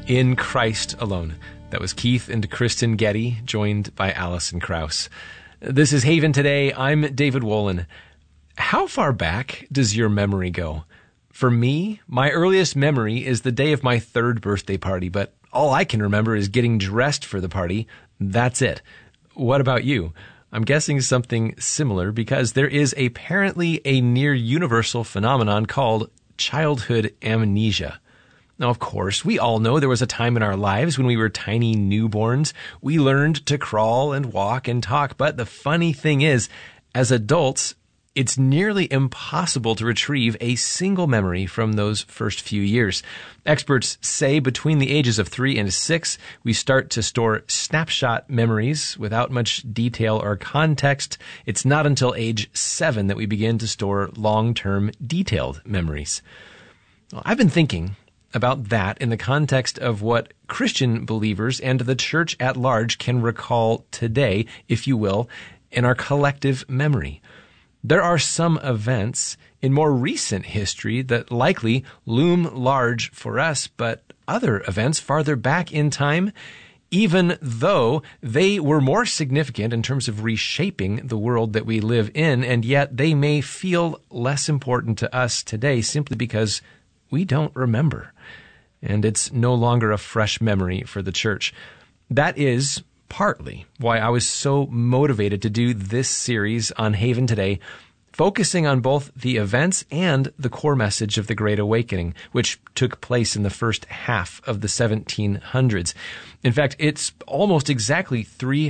In Christ Alone. That was Keith and Kristen Getty, joined by Allison Krauss. This is Haven Today. I'm David Wolin. How far back does your memory go? For me, my earliest memory is the day of my 3rd birthday party, but all I can remember is getting dressed for the party. That's it. What about you? I'm guessing something similar because there is apparently a near universal phenomenon called childhood amnesia. Now, of course, we all know there was a time in our lives when we were tiny newborns. We learned to crawl and walk and talk, but the funny thing is, as adults, it's nearly impossible to retrieve a single memory from those first few years. Experts say between the ages of 3 and 6, we start to store snapshot memories without much detail or context. It's not until age 7 that we begin to store long-term detailed memories. Well, I've been thinking about that in the context of what Christian believers and the church at large can recall today, if you will, in our collective memory. There are some events in more recent history that likely loom large for us, but other events farther back in time, even though they were more significant in terms of reshaping the world that we live in, and yet they may feel less important to us today simply because we don't remember. And it's no longer a fresh memory for the church. That is partly why I was so motivated to do this series on Haven Today, focusing on both the events and the core message of the Great Awakening, which took place in the first half of the 1700s. In fact, it's almost exactly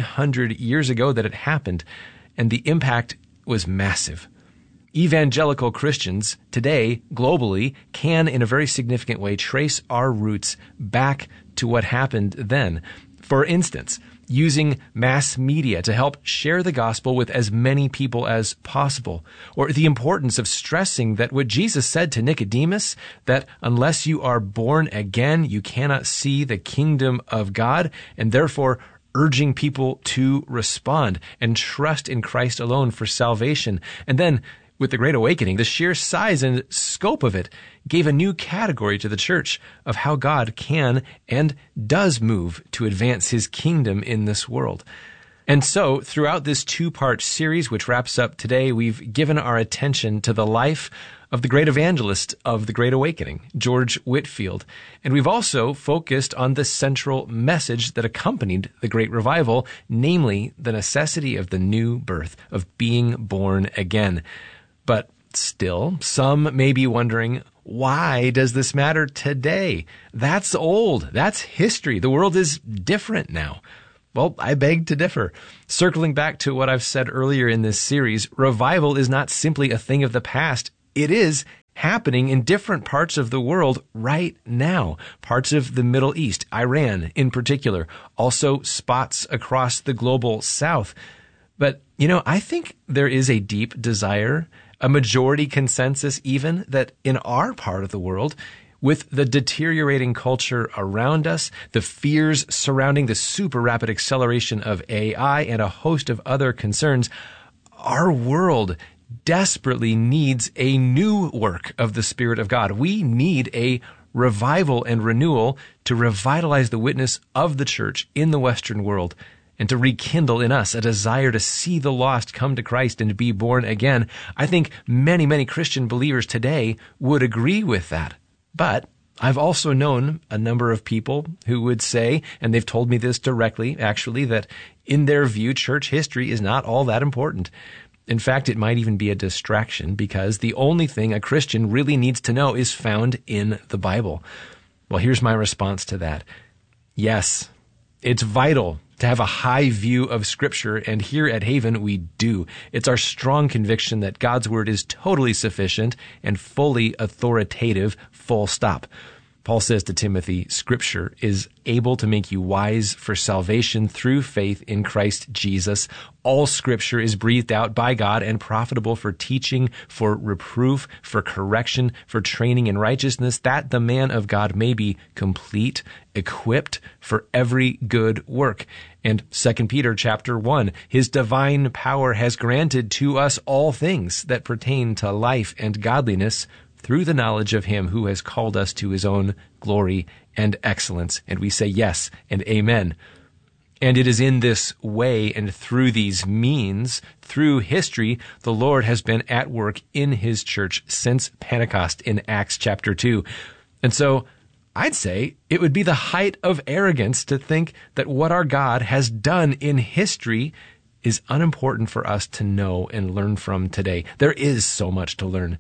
300 years ago that it happened, and the impact was massive. Evangelical Christians today, globally, can in a very significant way trace our roots back to what happened then. For instance, using mass media to help share the gospel with as many people as possible, or the importance of stressing that what Jesus said to Nicodemus, that unless you are born again, you cannot see the kingdom of God, and therefore urging people to respond and trust in Christ alone for salvation. And then, with the Great Awakening, the sheer size and scope of it gave a new category to the church of how God can and does move to advance his kingdom in this world. And so, throughout this 2-part series, which wraps up today, we've given our attention to the life of the great evangelist of the Great Awakening, George Whitefield. And we've also focused on the central message that accompanied the Great Revival, namely the necessity of the new birth, of being born again. But still, some may be wondering, why does this matter today? That's old. That's history. The world is different now. Well, I beg to differ. Circling back to what I've said earlier in this series, revival is not simply a thing of the past. It is happening in different parts of the world right now. Parts of the Middle East, Iran in particular, also spots across the global south. But, I think there is a deep desire, a majority consensus even, that in our part of the world, with the deteriorating culture around us, the fears surrounding the super rapid acceleration of AI and a host of other concerns, our world desperately needs a new work of the Spirit of God. We need a revival and renewal to revitalize the witness of the church in the Western world, and to rekindle in us a desire to see the lost come to Christ and to be born again. I think many, many Christian believers today would agree with that. But I've also known a number of people who would say, and they've told me this directly, actually, that in their view, church history is not all that important. In fact, it might even be a distraction because the only thing a Christian really needs to know is found in the Bible. Well, here's my response to that. Yes, it's vital to have a high view of Scripture, and here at Haven we do. It's our strong conviction that God's Word is totally sufficient and fully authoritative, full stop. Paul says to Timothy, Scripture is able to make you wise for salvation through faith in Christ Jesus. All Scripture is breathed out by God and profitable for teaching, for reproof, for correction, for training in righteousness, that the man of God may be complete, equipped for every good work. And 2 Peter chapter 1, his divine power has granted to us all things that pertain to life and godliness through the knowledge of him who has called us to his own glory and excellence. And we say yes and amen. And it is in this way and through these means, through history, the Lord has been at work in his church since Pentecost in Acts chapter 2. And so I'd say it would be the height of arrogance to think that what our God has done in history is unimportant for us to know and learn from today. There is so much to learn.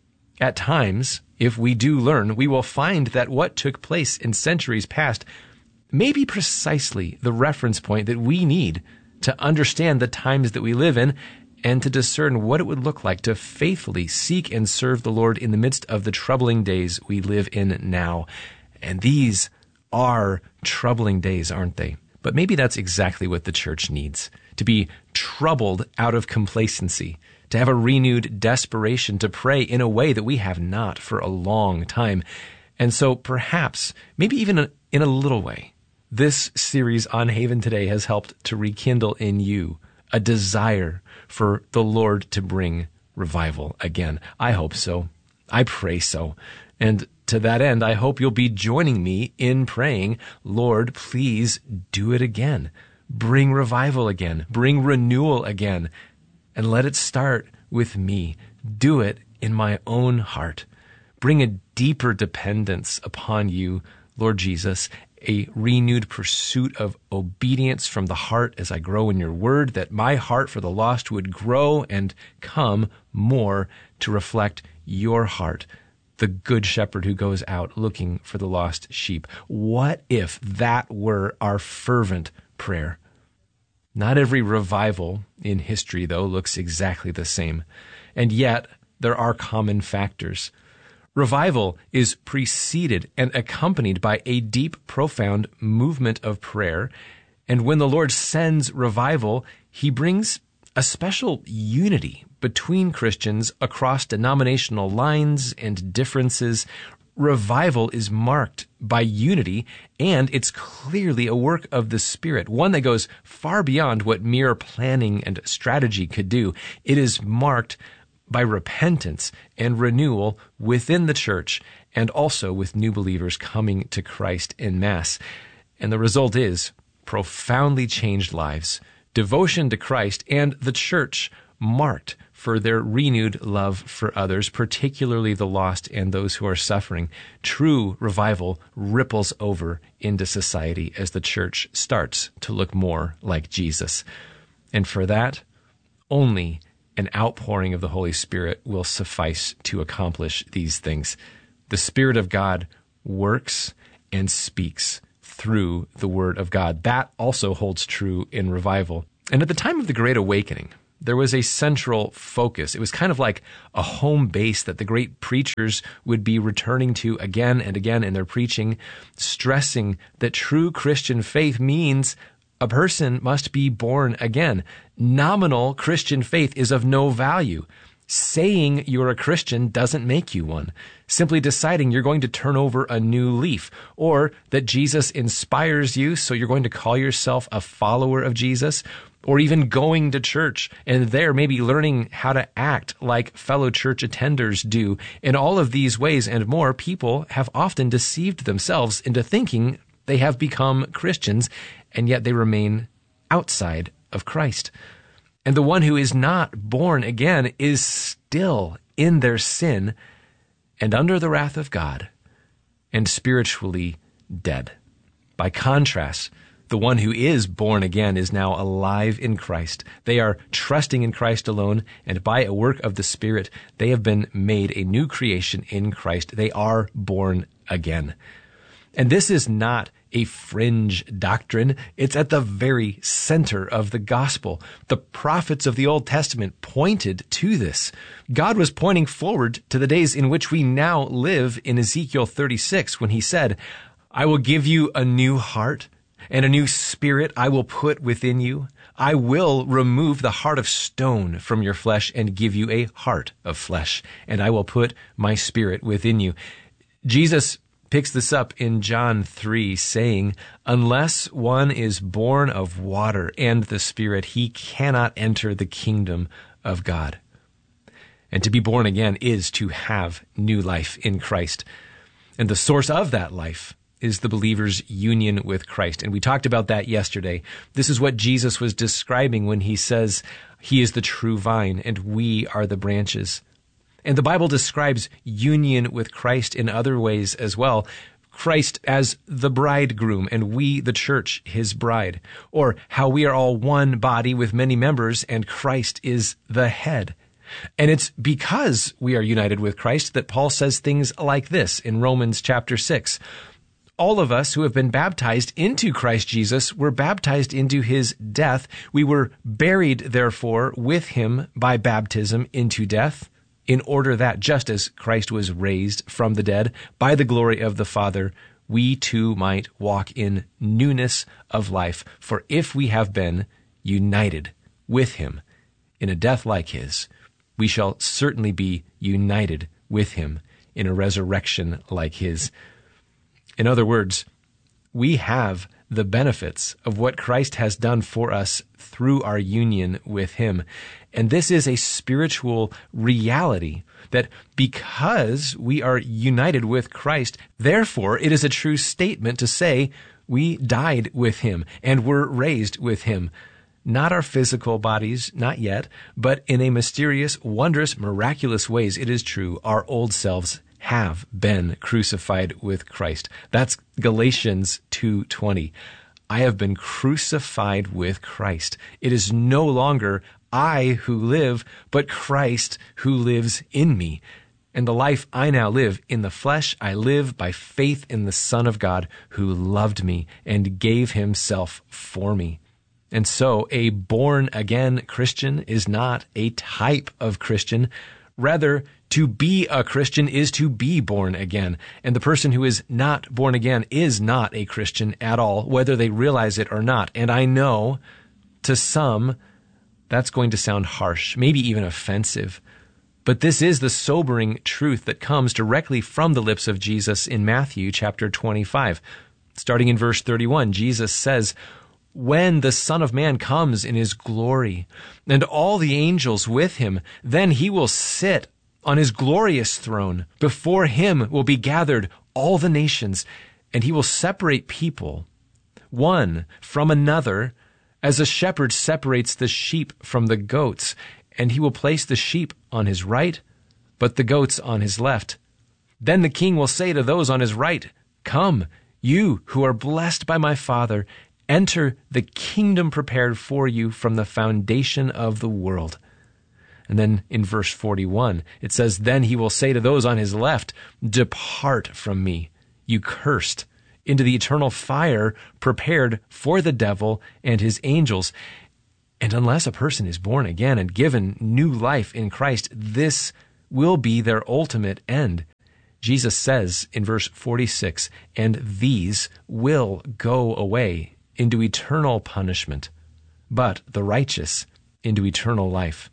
At times, if we do learn, we will find that what took place in centuries past may be precisely the reference point that we need to understand the times that we live in and to discern what it would look like to faithfully seek and serve the Lord in the midst of the troubling days we live in now. And these are troubling days, aren't they? But maybe that's exactly what the church needs, to be troubled out of complacency, to have a renewed desperation to pray in a way that we have not for a long time. And so perhaps, maybe even in a little way, this series on Haven Today has helped to rekindle in you a desire for the Lord to bring revival again. I hope so. I pray so. And to that end, I hope you'll be joining me in praying, Lord, please do it again. Bring revival again. Bring renewal again. And let it start with me. Do it in my own heart. Bring a deeper dependence upon you, Lord Jesus, a renewed pursuit of obedience from the heart as I grow in your word, that my heart for the lost would grow and come more to reflect your heart, the good shepherd who goes out looking for the lost sheep. What if that were our fervent prayer? Not every revival in history, though, looks exactly the same. And yet, there are common factors. Revival is preceded and accompanied by a deep, profound movement of prayer. And when the Lord sends revival, he brings a special unity between Christians across denominational lines and differences. Revival is marked by unity, and it's clearly a work of the Spirit, one that goes far beyond what mere planning and strategy could do. It is marked by repentance and renewal within the church, and also with new believers coming to Christ en masse. And the result is profoundly changed lives, devotion to Christ, and the church marked for their renewed love for others, particularly the lost and those who are suffering. True revival ripples over into society as the church starts to look more like Jesus. And for that, only an outpouring of the Holy Spirit will suffice to accomplish these things. The Spirit of God works and speaks through the Word of God. That also holds true in revival. And at the time of the Great Awakening, there was a central focus. It was kind of like a home base that the great preachers would be returning to again and again in their preaching, stressing that true Christian faith means a person must be born again. Nominal Christian faith is of no value. Saying you're a Christian doesn't make you one. Simply deciding you're going to turn over a new leaf, or that Jesus inspires you, so you're going to call yourself a follower of Jesus, or even going to church and there maybe learning how to act like fellow church attenders do. In all of these ways and more, people have often deceived themselves into thinking they have become Christians, and yet they remain outside of Christ. And the one who is not born again is still in their sin and under the wrath of God and spiritually dead. By contrast, the one who is born again is now alive in Christ. They are trusting in Christ alone, and by a work of the Spirit, they have been made a new creation in Christ. They are born again. And this is not a fringe doctrine. It's at the very center of the gospel. The prophets of the Old Testament pointed to this. God was pointing forward to the days in which we now live in Ezekiel 36, when he said, I will give you a new heart, and a new spirit I will put within you. I will remove the heart of stone from your flesh and give you a heart of flesh, and I will put my spirit within you. Jesus picks this up in John 3, saying, unless one is born of water and the Spirit, he cannot enter the kingdom of God. And to be born again is to have new life in Christ. And the source of that life is the believer's union with Christ. And we talked about that yesterday. This is what Jesus was describing when he says he is the true vine and we are the branches. And the Bible describes union with Christ in other ways as well. Christ as the bridegroom and we, the church, his bride. Or how we are all one body with many members and Christ is the head. And it's because we are united with Christ that Paul says things like this in Romans chapter 6. All of us who have been baptized into Christ Jesus were baptized into his death. We were buried, therefore, with him by baptism into death, in order that just as Christ was raised from the dead by the glory of the Father, we too might walk in newness of life. For if we have been united with him in a death like his, we shall certainly be united with him in a resurrection like his. In other words, we have the benefits of what Christ has done for us through our union with him. And this is a spiritual reality that because we are united with Christ, therefore it is a true statement to say we died with him and were raised with him. Not our physical bodies, not yet, but in a mysterious, wondrous, miraculous ways, it is true, our old selves have been crucified with Christ. That's Galatians 2:20. I have been crucified with Christ. It is no longer I who live, but Christ who lives in me. And the life I now live in the flesh, I live by faith in the Son of God who loved me and gave himself for me. And so a born-again Christian is not a type of Christian. Rather, to be a Christian is to be born again. And the person who is not born again is not a Christian at all, whether they realize it or not. And I know to some that's going to sound harsh, maybe even offensive. But this is the sobering truth that comes directly from the lips of Jesus in Matthew chapter 25. Starting in verse 31, Jesus says, "When the Son of Man comes in his glory, and all the angels with him, then he will sit on his glorious throne. Before him will be gathered all the nations, and he will separate people, one from another, as a shepherd separates the sheep from the goats. And he will place the sheep on his right, but the goats on his left. Then the king will say to those on his right, 'Come, you who are blessed by my Father, enter the kingdom prepared for you from the foundation of the world.'" And then in verse 41, it says, "Then he will say to those on his left, 'Depart from me, you cursed, into the eternal fire prepared for the devil and his angels.'" And unless a person is born again and given new life in Christ, this will be their ultimate end. Jesus says in verse 46, "And these will go away into eternal punishment, but the righteous into eternal life."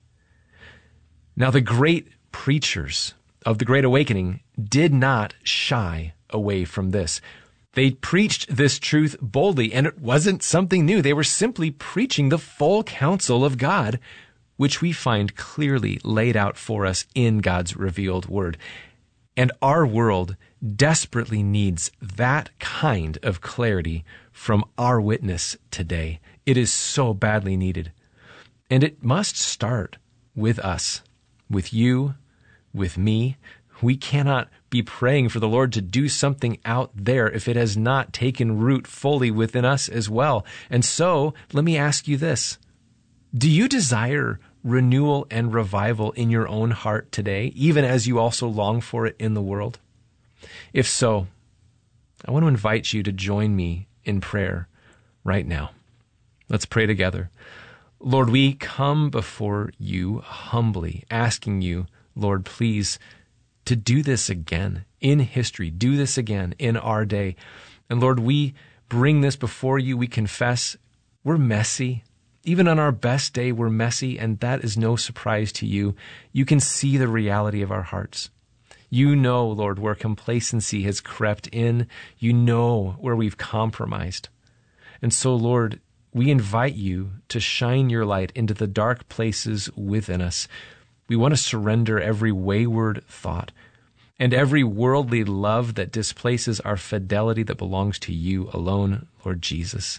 Now, the great preachers of the Great Awakening did not shy away from this. They preached this truth boldly, and it wasn't something new. They were simply preaching the full counsel of God, which we find clearly laid out for us in God's revealed word. And our world desperately needs that kind of clarity from our witness today. It is so badly needed. And it must start with us, with you, with me. We cannot be praying for the Lord to do something out there if it has not taken root fully within us as well. And so, let me ask you this. Do you desire renewal and revival in your own heart today, even as you also long for it in the world? If so, I want to invite you to join me in prayer right now. Let's pray together. Lord, we come before you humbly, asking you, Lord, please, to do this again in history, do this again in our day. And Lord, we bring this before you. We confess we're messy. Even on our best day, we're messy, and that is no surprise to you. You can see the reality of our hearts. You know, Lord, where complacency has crept in. You know where we've compromised. And so, Lord, we invite you to shine your light into the dark places within us. We want to surrender every wayward thought and every worldly love that displaces our fidelity that belongs to you alone, Lord Jesus.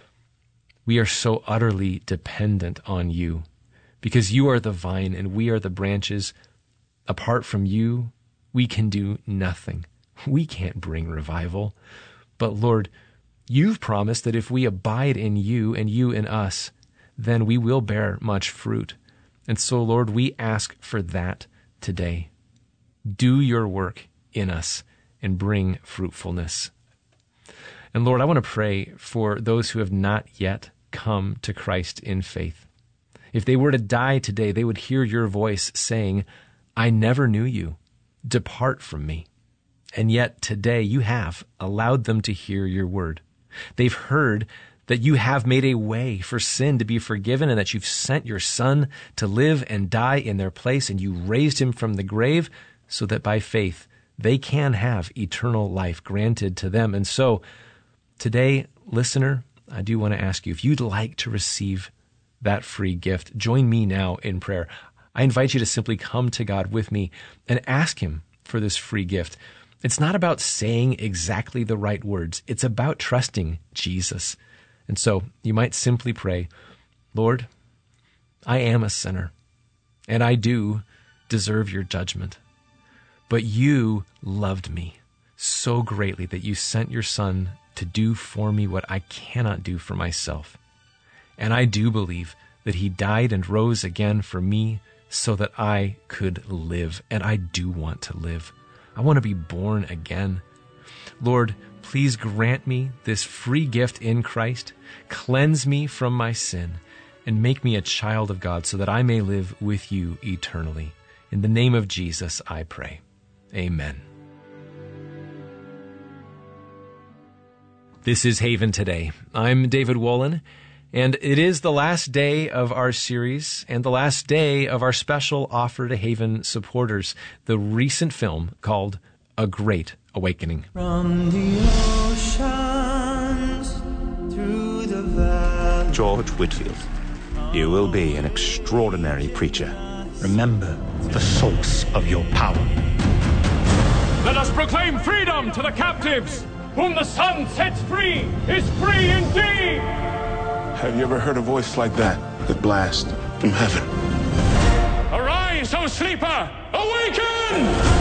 We are so utterly dependent on you because you are the vine and we are the branches. Apart from you, we can do nothing. We can't bring revival. But Lord, you've promised that if we abide in you and you in us, then we will bear much fruit. And so, Lord, we ask for that today. Do your work in us and bring fruitfulness. And Lord, I want to pray for those who have not yet come to Christ in faith. If they were to die today, they would hear your voice saying, I never knew you. Depart from me. And yet today you have allowed them to hear your word. They've heard that you have made a way for sin to be forgiven and that you've sent your Son to live and die in their place, and you raised him from the grave so that by faith they can have eternal life granted to them. And so today, listener, I do want to ask you, if you'd like to receive that free gift, join me now in prayer. I invite you to simply come to God with me and ask him for this free gift. It's not about saying exactly the right words. It's about trusting Jesus. And so you might simply pray, Lord, I am a sinner, and I do deserve your judgment. But you loved me so greatly that you sent your Son to do for me what I cannot do for myself. And I do believe that he died and rose again for me so that I could live. And I do want to live. I want to be born again. Lord, please grant me this free gift in Christ, cleanse me from my sin, and make me a child of God so that I may live with you eternally. In the name of Jesus, I pray. Amen. This is Haven Today. I'm David Wolin, and it is the last day of our series and the last day of our special offer to Haven supporters, the recent film called A Great Awakening. From the oceans through the valley. George Whitfield, you will be an extraordinary preacher. Remember the source of your power. Let us proclaim freedom to the captives. Whom the Son sets free is free indeed. Have you ever heard a voice like that? The blast from heaven. Arise, O sleeper! Awaken!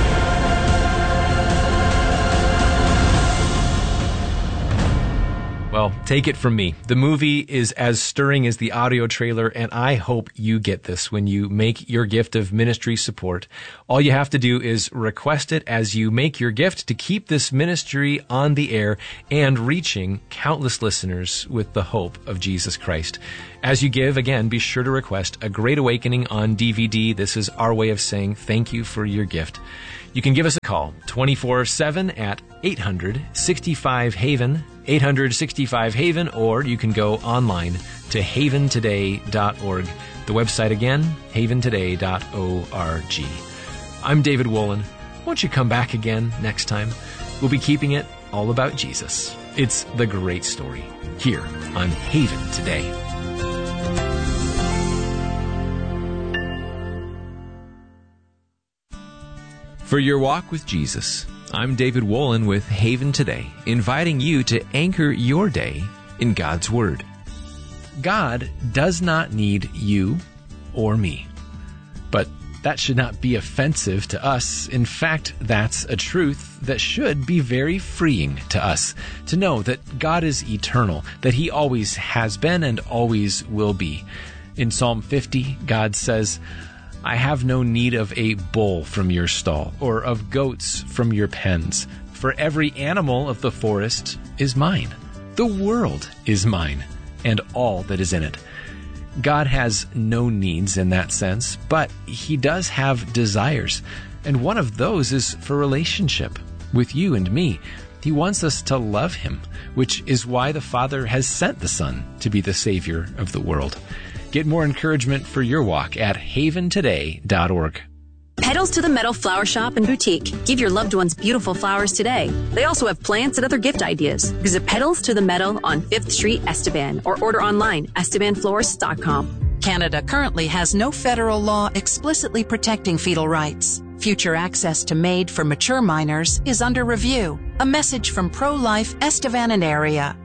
Well, take it from me. The movie is as stirring as the audio trailer, and I hope you get this when you make your gift of ministry support. All you have to do is request it as you make your gift to keep this ministry on the air and reaching countless listeners with the hope of Jesus Christ. As you give, again, be sure to request A Great Awakening on DVD. This is our way of saying thank you for your gift. You can give us a call 24/7 at 800-65-HAVEN, 800-65-HAVEN, or you can go online to haventoday.org. The website again, haventoday.org. I'm David Wolin. Won't you come back again next time? We'll be keeping it all about Jesus. It's the great story here on Haven Today. For your walk with Jesus, I'm David Wolin with Haven Today, inviting you to anchor your day in God's Word. God does not need you or me, but that should not be offensive to us. In fact, that's a truth that should be very freeing to us, to know that God is eternal, that He always has been and always will be. In Psalm 50, God says, I have no need of a bull from your stall, or of goats from your pens, for every animal of the forest is mine. The world is mine, and all that is in it. God has no needs in that sense, but He does have desires, and one of those is for relationship with you and me. He wants us to love Him, which is why the Father has sent the Son to be the Savior of the world. Get more encouragement for your walk at haventoday.org. Petals to the Meadow Flower Shop and Boutique. Give your loved ones beautiful flowers today. They also have plants and other gift ideas. Visit Petals to the Meadow on 5th Street, Esteban, or order online, estebanflorist.com. Canada currently has no federal law explicitly protecting fetal rights. Future access to MAID for mature minors is under review. A message from Pro-Life Estevan and Area.